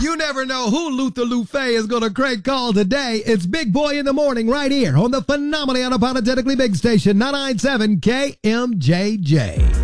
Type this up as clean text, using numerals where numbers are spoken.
You never know who Luther Lufe is going to crank call today. It's Big Boy in the Morning right here on the phenomenally unapologetically big station, 997 KMJJ.